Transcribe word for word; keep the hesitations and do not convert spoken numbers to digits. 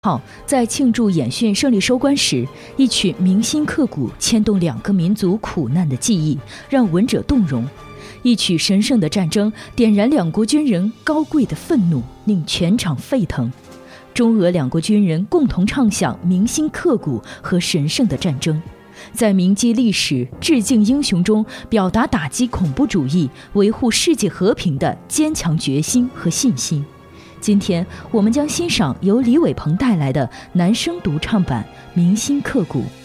号在庆祝演训胜利收官时，一曲铭心刻骨牵动两个民族苦难的记忆，让闻者动容；一曲神圣的战争点燃两国军人高贵的愤怒，令全场沸腾。中俄两国军人共同唱响铭心刻骨和神圣的战争，在铭记历史、致敬英雄中表达打击恐怖主义、维护世界和平的坚强决心和信心。今天我们将欣赏由李伟鹏带来的男声独唱版《铭心刻骨》。